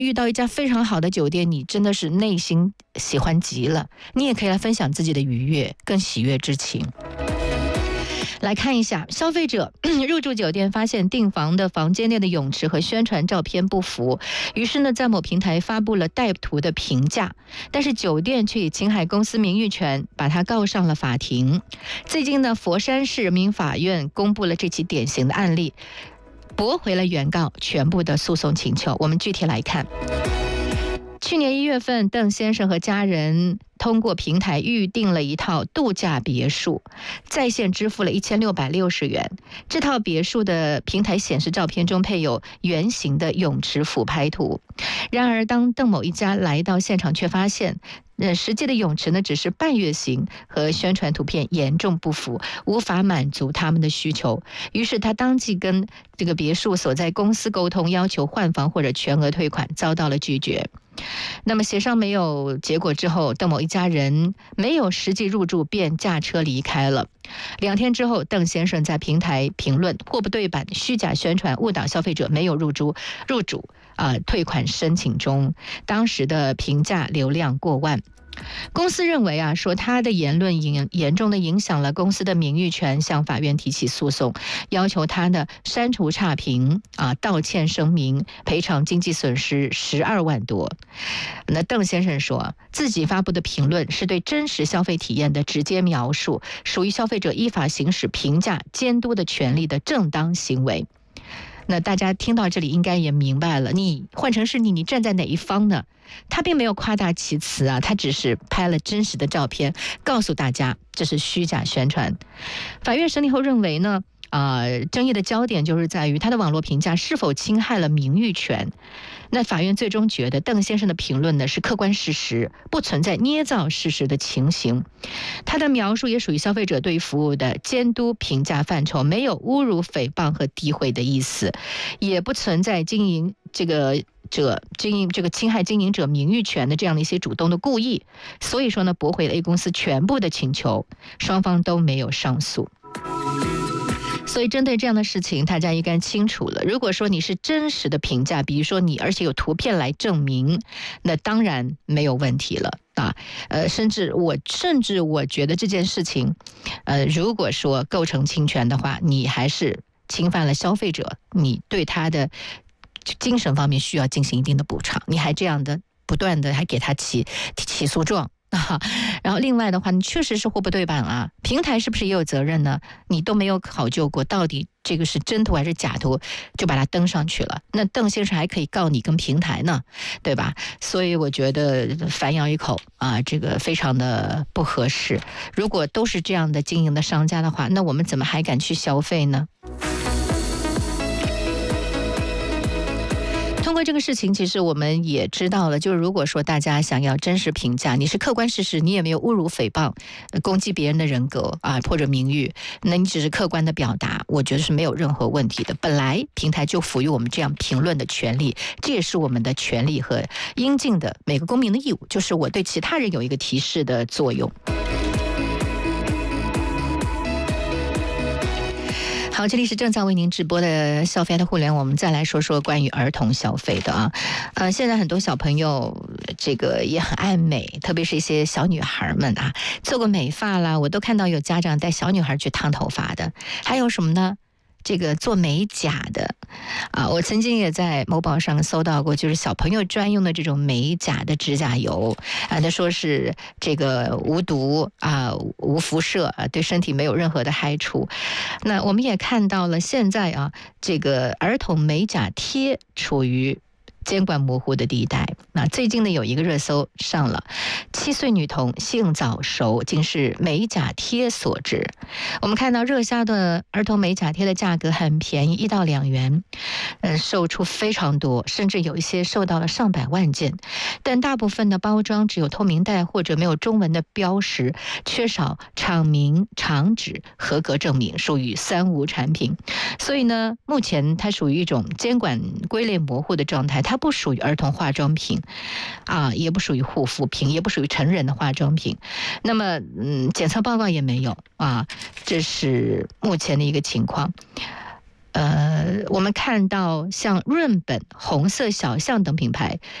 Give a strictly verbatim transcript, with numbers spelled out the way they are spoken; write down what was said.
遇到一家非常好的酒店，你真的是内心喜欢极了，你也可以来分享自己的愉悦跟喜悦之情。来看一下，消费者入住酒店发现订房的房间内的泳池和宣传照片不符，于是呢，在某平台发布了带图的评价，但是酒店却以侵害公司名誉权，把他告上了法庭。最近呢，佛山市人民法院公布了这起典型的案例，驳回了原告全部的诉讼请求。我们具体来看。去年一月份，邓先生和家人通过平台预订了一套度假别墅，在线支付了一千六百六十元。这套别墅的平台显示照片中配有圆形的泳池俯拍图。然而，当邓某一家来到现场，却发现呃，实际的泳池呢只是半月形，和宣传图片严重不符，无法满足他们的需求。于是他当即跟这个别墅所在公司沟通，要求换房或者全额退款，遭到了拒绝。那么协商没有结果之后，邓某一家人没有实际入住，便驾车离开了。两天之后，邓先生在平台评论货不对版、虚假宣传，误导消费者没有入住入主啊、呃、退款申请中，当时的评价流量过万。公司认为啊，说他的言论严严重的影响了公司的名誉权，向法院提起诉讼，要求他的删除差评啊、道歉声明、赔偿经济损失十二万多。那邓先生说，自己发布的评论是对真实消费体验的直接描述，属于消费者依法行使评价监督的权利的正当行为。那大家听到这里应该也明白了，你换成是你，你站在哪一方呢？他并没有夸大其词啊，他只是拍了真实的照片，告诉大家这是虚假宣传。法院审理后认为呢，啊、呃，争议的焦点就是在于他的网络评价是否侵害了名誉权。那法院最终觉得邓先生的评论呢是客观事实，不存在捏造事实的情形。他的描述也属于消费者对服务的监督评价范畴，没有侮辱、诽谤和诋毁的意思，也不存在经营这个者经营这个侵害经营者名誉权的这样的一些主动的故意。所以说呢，驳回了 A 公司全部的请求，双方都没有上诉。所以针对这样的事情，大家应该清楚了。如果说你是真实的评价，比如说你而且有图片来证明，那当然没有问题了啊。呃，甚至我甚至我觉得这件事情，呃，如果说构成侵权的话，你还是侵犯了消费者，你对他的精神方面需要进行一定的补偿。你还这样的不断的还给他起起诉状。啊，然后另外的话，你确实是货不对版啊，平台是不是也有责任呢？你都没有考究过到底这个是真图还是假图，就把它登上去了，那邓先生还可以告你跟平台呢，对吧？所以我觉得反咬一口啊，这个非常的不合适。如果都是这样的经营的商家的话，那我们怎么还敢去消费呢？通过这个事情，其实我们也知道了，就是如果说大家想要真实评价，你是客观事实，你也没有侮辱、诽谤、攻击别人的人格啊或者名誉，那你只是客观的表达，我觉得是没有任何问题的。本来平台就赋予我们这样评论的权利，这也是我们的权利和应尽的每个公民的义务，就是我对其他人有一个提示的作用。好，这里是正在为您直播的消费的互联网，我们再来说说关于儿童消费的啊。呃，现在很多小朋友这个也很爱美，特别是一些小女孩们啊，做过美发啦，我都看到有家长带小女孩去烫头发的，还有什么呢？这个做美甲的啊，我曾经也在某宝上搜到过，就是小朋友专用的这种美甲的指甲油啊，他说是这个无毒啊、无辐射啊，对身体没有任何的害处。那我们也看到了，现在啊，这个儿童美甲贴处于监管模糊的地带。那最近呢，有一个热搜上了，七岁女童性早熟，竟是美甲贴所致。我们看到热销的儿童美甲贴的价格很便宜，一到两元，嗯，售出非常多，甚至有一些售到了上百万件。但大部分的包装只有透明袋或者没有中文的标识，缺少厂名、厂址、合格证明，属于三无产品。所以呢，目前它属于一种监管归类模糊的状态，它不属于儿童化妆品啊，也不属于护肤品，也不属于成人的化妆品。那么，嗯，检测报告也没有啊，这是目前的一个情况。 呃，我们看到像润本、红色小象等品牌